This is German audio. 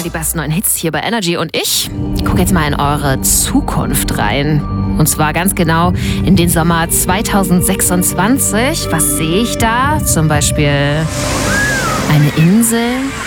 die besten neuen Hits hier bei Energy und ich gucke jetzt mal in eure Zukunft rein. Und zwar ganz genau in den Sommer 2026. Was sehe ich da? Zum Beispiel eine Insel,